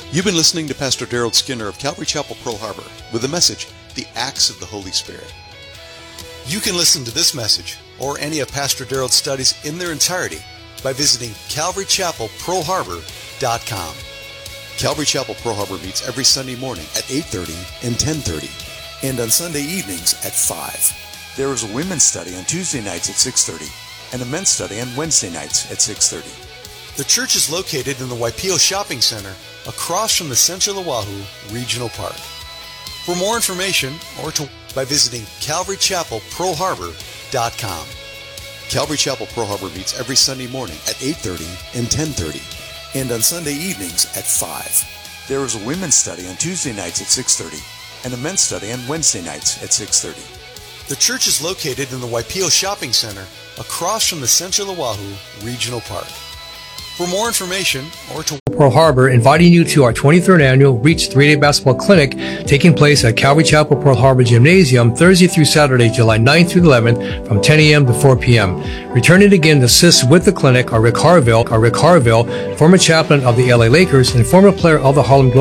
You've been listening to Pastor Darrell Skinner of Calvary Chapel, Pearl Harbor, with the message, The Acts of the Holy Spirit. You can listen to this message or any of Pastor Darrell's studies in their entirety by visiting CalvaryChapelPearlHarbor.com. Calvary Chapel Pearl Harbor meets every Sunday morning at 8:30 and 10:30, and on Sunday evenings at 5. There is a women's study on Tuesday nights at 6:30 and a men's study on Wednesday nights at 6:30. The church is located in the Waipio Shopping Center across from the Central Oahu Regional Park. For more information by visiting CalvaryChapelPearlHarbor.com. Calvary Chapel Pearl Harbor meets every Sunday morning at 8:30 and 10:30, and on Sunday evenings at 5. There is a women's study on Tuesday nights at 6:30 and a men's study on Wednesday nights at 6:30. The church is located in the Waipio Shopping Center across from the Central Oahu Regional Park. For more information Pearl Harbor, inviting you to our 23rd annual Reach 3-Day Basketball Clinic taking place at Calvary Chapel Pearl Harbor Gymnasium Thursday through Saturday, July 9th through 11th from 10 a.m. to 4 p.m. Returning again to assist with the clinic are Rick Harville, former chaplain of the LA Lakers and former player of the Harlem Globetrotters.